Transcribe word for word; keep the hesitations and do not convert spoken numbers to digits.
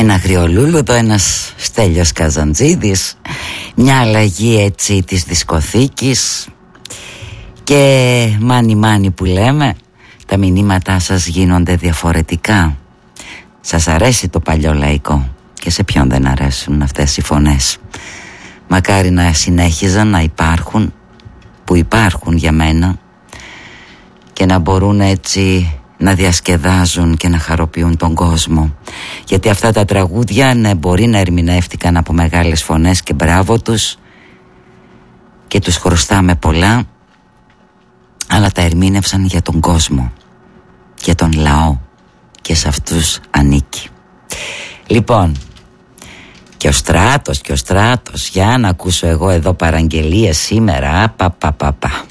ένα Αγριολούλουδο, ένας Στέλιος Καζαντζίδης, μια αλλαγή έτσι της δισκοθήκης και μάνι μάνι που λέμε, τα μηνύματά σας γίνονται διαφορετικά. Σας αρέσει το παλιό λαϊκό και σε ποιον δεν αρέσουν αυτές οι φωνές. Μακάρι να συνέχιζαν να υπάρχουν, που υπάρχουν για μένα, και να μπορούν έτσι να διασκεδάζουν και να χαροποιούν τον κόσμο. Γιατί αυτά τα τραγούδια, ναι, μπορεί να ερμηνεύτηκαν από μεγάλες φωνές και μπράβο τους και τους χρωστάμε πολλά, αλλά τα ερμήνευσαν για τον κόσμο, για τον λαό, και σε αυτούς ανήκει. Λοιπόν, και ο Στράτος και ο Στράτος, για να ακούσω εγώ εδώ παραγγελίες σήμερα. Πα, πα, πα, πα.